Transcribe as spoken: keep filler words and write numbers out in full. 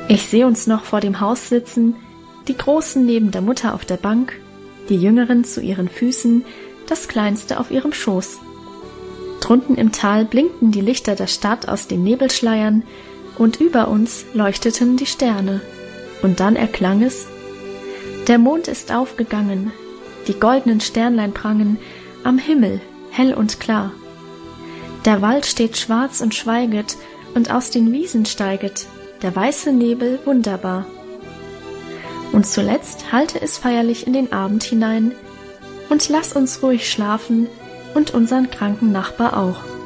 Ich sehe uns noch vor dem Haus sitzen, die Großen neben der Mutter auf der Bank, die Jüngeren zu ihren Füßen, das Kleinste auf ihrem Schoß. Drunten im Tal blinkten die Lichter der Stadt aus den Nebelschleiern und über uns leuchteten die Sterne. Und dann erklang es: Der Mond ist aufgegangen, die goldenen Sternlein prangen am Himmel, hell und klar. Der Wald steht schwarz und schweiget, und aus den Wiesen steiget der weiße Nebel wunderbar. Und zuletzt hallte es feierlich in den Abend hinein, und lass uns ruhig schlafen und unseren kranken Nachbar auch.